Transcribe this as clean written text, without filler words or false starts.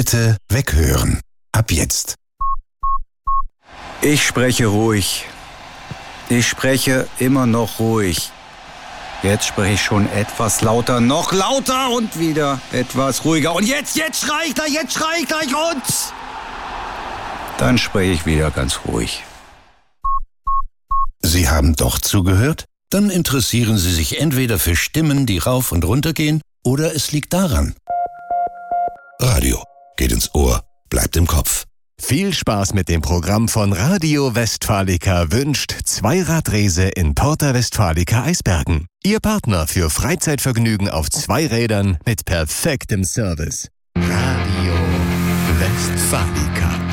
Bitte weghören. Ab jetzt. Ich spreche ruhig. Ich spreche immer noch ruhig. Jetzt spreche ich schon etwas lauter, noch lauter und wieder etwas ruhiger. Und jetzt schrei ich gleich und dann spreche ich wieder ganz ruhig. Sie haben doch zugehört? Dann interessieren Sie sich entweder für Stimmen, die rauf und runter gehen, oder es liegt daran. Radio geht ins Ohr, bleibt im Kopf. Viel Spaß mit dem Programm von Radio Westfalica wünscht Zweiradrese in Porta Westfalica Eisbergen. Ihr Partner für Freizeitvergnügen auf 2 Rädern mit perfektem Service. Radio Westfalica.